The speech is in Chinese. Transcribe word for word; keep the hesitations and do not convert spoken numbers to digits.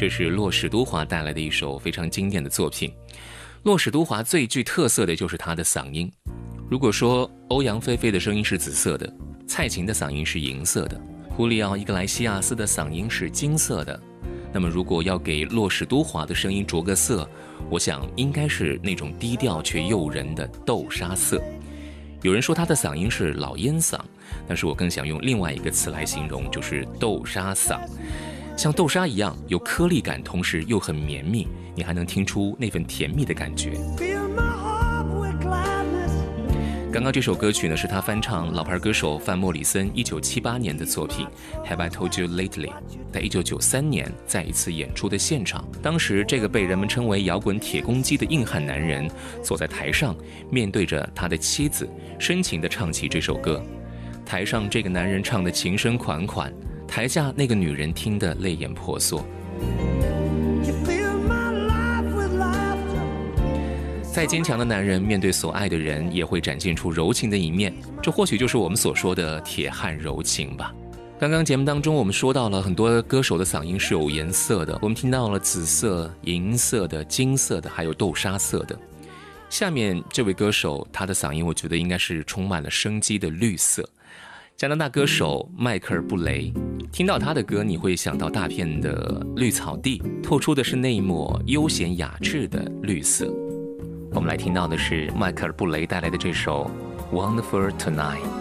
这是骆史都华带来的一首非常经典的作品。骆史都华最具特色的就是他的嗓音。如果说欧阳菲菲的声音是紫色的，蔡琴的嗓音是银色的，胡里奥·伊格莱西亚斯的嗓音是金色的，那么如果要给骆史都华的声音着个色，我想应该是那种低调却诱人的豆沙色。有人说他的嗓音是老烟嗓，但是我更想用另外一个词来形容，就是豆沙嗓。像豆沙一样有颗粒感，同时又很绵密，你还能听出那份甜蜜的感觉。刚刚这首歌曲呢，是他翻唱老牌歌手范莫里森一九七八年的作品 Have I Told You Lately， 在一九九三年在一次演出的现场，当时这个被人们称为摇滚铁公鸡的硬汉男人坐在台上，面对着他的妻子，深情地唱起这首歌。台上这个男人唱的情深款款，台下那个女人听得泪眼婆娑。再坚强的男人面对所爱的人也会展现出柔情的一面，这或许就是我们所说的铁汉柔情吧。刚刚节目当中我们说到了很多歌手的嗓音是有颜色的，我们听到了紫色、银色的、金色的，还有豆沙色的。下面这位歌手他的嗓音我觉得应该是充满了生机的绿色。加拿大歌手迈克尔·布雷，听到他的歌你会想到大片的绿草地，透出的是那一抹悠闲雅致的绿色。我们来听到的是迈克尔·布雷带来的这首 Wonderful Tonight。